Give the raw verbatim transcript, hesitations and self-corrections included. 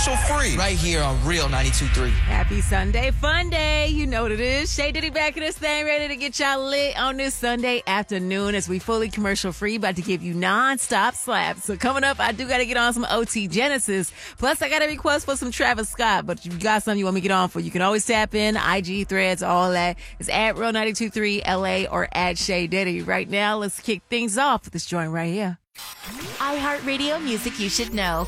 commercial free. Right here on Real ninety-two point three. Happy Sunday Fun Day. You know what it is. Shay Diddy back in this thing, ready to get y'all lit on this Sunday afternoon as we fully commercial free, about to give you non-stop slaps. So coming up, I do got to get on some O T Genesis. Plus, I got a request for some Travis Scott. But if you got something you want me to get on for, you can always tap in, I G, Threads, all that. It's at Real ninety-two point three L A or at Shay Diddy. Right now, let's kick things off with this joint right here. iHeartRadio music you should know.